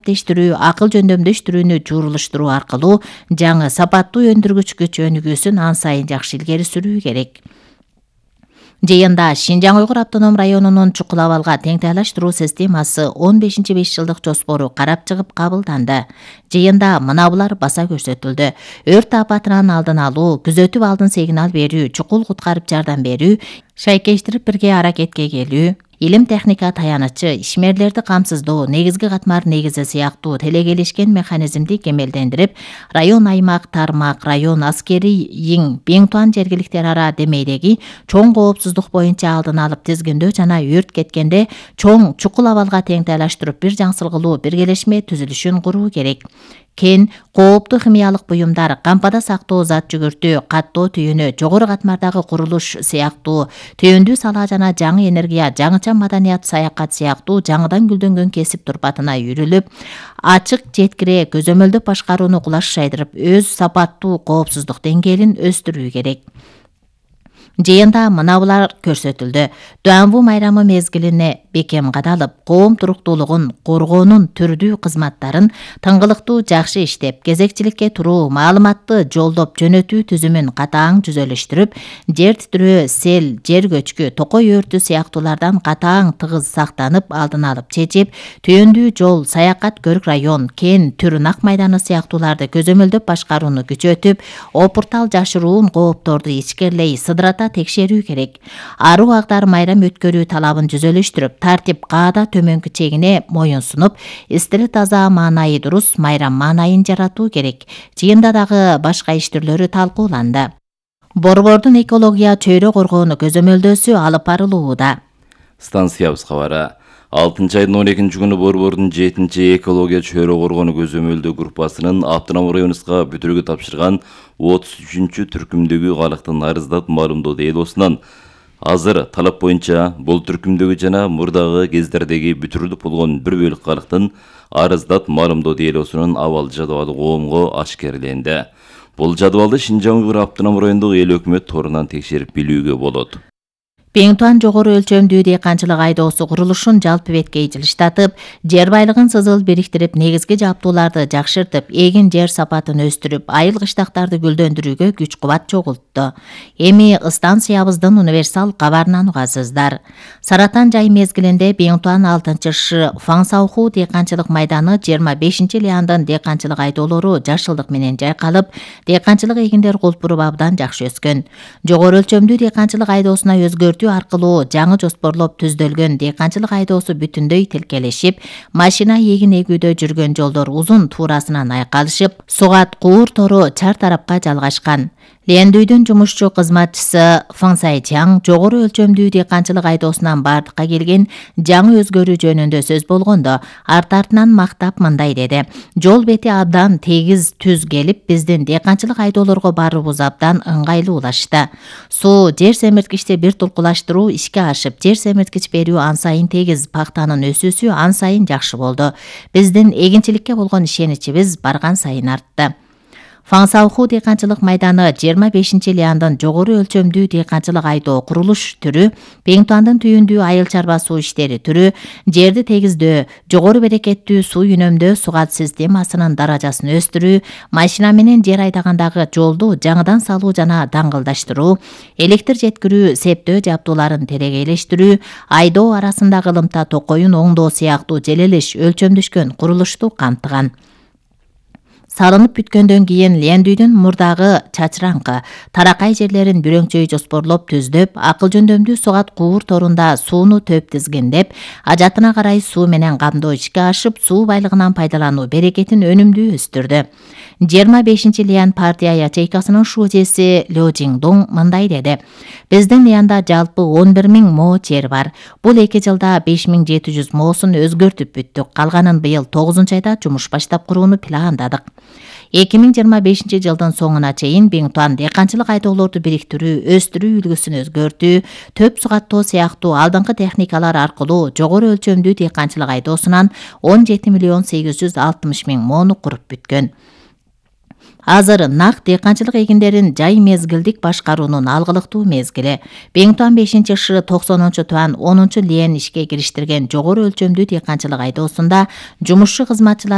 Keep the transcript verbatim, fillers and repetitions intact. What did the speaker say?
тештирүү, акыл жөндөмдөштүрүүнү жуурулуштуруу аркылуу жаңы сапаттуу өндүргүч өнүгүүсүн ан сайын жакшы илгери сүрүү керек. Жыйында Шинжаң Уйгур автоном районунун чукул абалга теңтайлаштыруу системасы он бешинчи беш жылдык жоспору карап чыгып кабылданды. Жыйында мына булар баса көрсөтүлдү. Өрт апатынан алдын алуу, күзөтүп алдын сигнал берүү, чукул куткарып жардам берүү, шайкештирип бирге аракетке келүү, илим техника таянычы, ишмерлерди камсыздоо, негизги катмар негизи сыяктуу телекелешкен механизмди кемелдендирип, район аймак тармак, район аскерий иң Беңтуан жергиликтер ара демейдеги чоң коопсуздук боюнча алдын алып тизгиндөө жана өрт кеткенде чоң чукул абалга теңтайлаштырып бир жаңсылгылуу биргелешме түзүлүшүн куруу керек. Кен, кооптуу химиялык буюмдар, кампада сактоо зат жүгүртүү, каттоо түйүнү, жогору катмардагы курулуш сыяктуу, түйүндүү сала жана жаңы энергия, жаңыча маданият, саякат сыяктуу жаңыдан гүлдөнгөн кесип турпатына үйрүлүп, ачык жеткире көзөмөлдөп башкарууну кулаш шайдырып, өз сапаттуу коопсуздук деңгээлин өстүрүү керек. Жыйында мына булар көрсөтүлдү. Дуанбу майрамы мезгилине бекем кадалып, коом туруктуулугун коргоонун түрдүү кызматтарын тыңгылыктуу жакшы иштеп, кезекчиликке туруу, маалыматты жолдоп жөнөтүү түзүмүн катаң жүзөлөштүрүп, жер титирөө, сел, жер көчкү, токой өртү сыяктуулардан катаң тыгыз сактанып, алдын алып чечип, түйүндүү жол, саякат көрүк район, кен, түр нак майданы сыяктууларды көзөмөлдөп башкарууну күчөтүп, опуртал жашыруун коопторду ичкерлей, сыдырата текшерүү керек. Аруу агдар майрам өткөрүү талабын жүзөлөштүрүп, тартип каада төмөнкү чегине моюн сунуп, истери таза, маанайы дурус майрам маанайын жаратуу керек. Жыйында дагы башка иш түрлөрү талкууланды. Борбордун экология чөйрө коргоону көзөмөлдөөсү алып барылууда. Станциябыз кабары. алтынчы айдын он экинчи күнү Борбордун жетинчи экология чөйрө коргоону көзөмөлдөө группасынын автоном районубузга бүтүрүүгө тапшырган отуз үчүнчү түркүмдөгү калктын арыздат маалымдоо делосунан азыр талап боюнча бул түркүмдөгү жана мурдагы кездердеги бүтүрүлүп болгон бир бөлүк калктын арыздат маалымдоо делосунун абал жадыбалы коомго ашкерленди. Бул жадыбалды Шинжаң Уйгур автоном райондук эл өкмөт торунан текшерип билүүгө болот. Беңтуан жогору өлчөмдүү дыйканчылык айдоосу курулушун жалпы беткей жылыштатып, жер байлыгын сызыл бириктирип, негизги жаптууларды жакшыртып, эгин жер сапатын өстүрүп, айыл кыштактарды гүлдөндүрүүгө күч кубат чогултту. Эми станциябыздын универсал кабарынан угасыздар. Саратан жай мезгилинде Беңтуан алтынчы Ш Фаңсауху дыйканчылык майданы жыйырма бешинчи лиандын дыйканчылык айдоолору жашылдык менен жайкалып, дыйканчылык эгиндер колтуруп абдан жакшы өскөн. Жогору өлчөмдүү дыйканчылык айдоосуна өзгөртүү аркылуу жаңы жоспорлоп түздөлгөн дыйканчылык айдоосу бүтүндөй тилкелешип, машина эгин эгүүдө жүргөн жолдор узун туурасынан айкалышып, сугат куур тору чар тарапка жалгашкан. Лендүйдүн жумушчу кызматчысы Фаңсайчаң жогору өлчөмдүү дыйканчылык айдоосунан бардыкка келген жаңы өзгөрүү жөнүндө сөз болгондо, арт артынан мактап мындай деди: жол бети абдан тегиз түз келип, биздин дыйканчылык айдоолорго барыбыз абдан ыңгайлуулашты. Суу, жер семирткичти бир тулкулаштыруу ишке ашып, жер семирткич берүү ан сайын тегиз, пактанын өсүүсү ан сайын жакшы болду. Биздин эгинчиликке болгон ишеничибиз барган сайын артты. Фаңсауху дыйканчылык майданы жыйырма бешинчи лиандын жогору өлчөмдүү дыйканчылык айдоо курулуш түрү, Беңтуандын түйүндүү айыл чарба суу иштери түрү, жерди тегиздөө, жогору берекеттүү суу үнөмдөө сугат системасынын даражасын өстүрүү, машина менен жер айдагандагы жолду жаңыдан салуу жана даңгылдаштыруу, электр жеткирүү, септөө жаптууларын терегейлештирүү, айдоо арасындагы ылымта токоюн оңдоо сыяктуу желелеш өлчөмдөшкөн курулушту камтыган. Салынып бүткөндөн кийин Лендүйдүн мурдагы чачыраңкы, таракай жерлерин бүрөңчөй жоспорлоп түздөп, акыл жөндөмдүү сугат куур торунда сууну төп тизгиндеп, ажатына карай суу менен камдоо ишке ашып, суу байлыгынан пайдалануу берекетин өнүмдүү өстүрдү. жыйырма бешинчи лиан партия ячейкасынын шужеси Лё Жиңдуң мындай деди: биздин лианда жалпы он бир миң мо жер бар. Бул эки жылда беш миң жети жүз моосун өзгөртүп бүттүк. Калганын быйыл тогузунчу айда жумуш баштап курууну пландадык. эки миң жыйырма бешинчи жылдын соңуна чейин Беңтуан дыйканчылык айдоолорду бириктирүү, өстүрүү үлгүсүн өзгөртүү, төп сугаттоо сыяктуу алдыңкы техникалар аркылуу жогору өлчөмдүү дыйканчылык айдоосунан он жети миллион сегиз жүз алтымыш миң мону куруп бүткөн. Азыр нак дыйканчылык эгиндерин жай мезгилдик башкаруунун алгылыктуу мезгили. Беңтуан бешинчи Ш токсонунчу туан онунчу лиен ишке кириштирген жогору өлчөмдүү дыйканчылык айдоосунда жумушчу кызматчылар